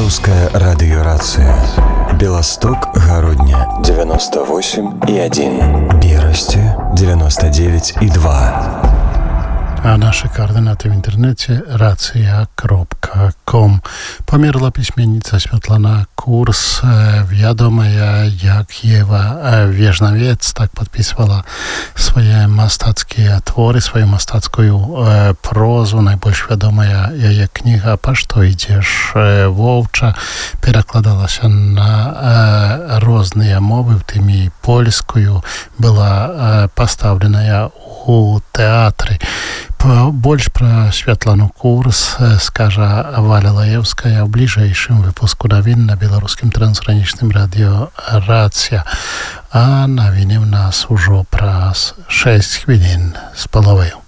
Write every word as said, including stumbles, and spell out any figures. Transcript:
Белорусская радиорация. Белосток, Городня девяносто восемь и один, Берасти девяносто девять и два. А наши координаты в интернете рация точка ком. Померла письменница Святлана Курс, вядомая як Ева Вежнавец, так подписывала свои мастацкие творы, свою мастацкую э, прозу. Найбольш вядомая яе книга «Па што ідзеш, воўча» перакладалася на э, розныя мовы, в тым і польскую, была э, поставленая у тэатры. Больш пра Святлану Курс скажа Валя Лаевская ў бліжэйшым выпуску навін на беларускім трансгранічным радыё «Рацыя». А навіны ў нас ужо праз шэсць хвілін з паловаю.